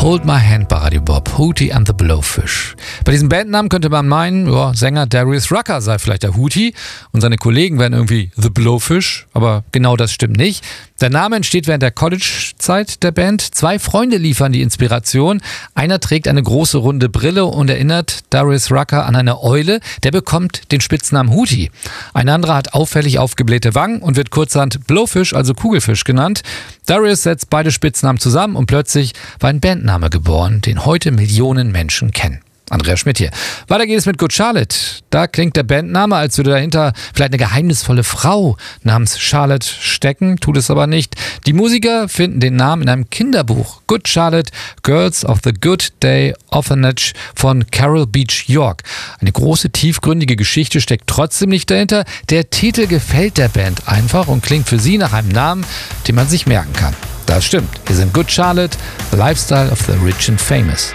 Hold My Hand bei Radio Bob, Hootie and the Blowfish. Bei diesem Bandnamen könnte man meinen, Sänger Darius Rucker sei vielleicht der Hootie und seine Kollegen wären irgendwie The Blowfish, aber genau das stimmt nicht. Der Name entsteht während der College-Zeit der Band. 2 Freunde liefern die Inspiration. Einer trägt eine große runde Brille und erinnert Darius Rucker an eine Eule. Der bekommt den Spitznamen Hootie. Ein anderer hat auffällig aufgeblähte Wangen und wird kurzerhand Blowfish, also Kugelfisch genannt. Darius setzt beide Spitznamen zusammen und plötzlich war ein Bandname geboren, den heute Millionen Menschen kennen. Andreas Schmidt hier. Weiter geht es mit Good Charlotte. Da klingt der Bandname, als würde dahinter vielleicht eine geheimnisvolle Frau namens Charlotte stecken, tut es aber nicht. Die Musiker finden den Namen in einem Kinderbuch. Good Charlotte, Girls of the Good Day Orphanage von Carol Beach York. Eine große, tiefgründige Geschichte steckt trotzdem nicht dahinter. Der Titel gefällt der Band einfach und klingt für sie nach einem Namen, den man sich merken kann. Das stimmt. Wir sind Good Charlotte, The Lifestyle of the Rich and Famous.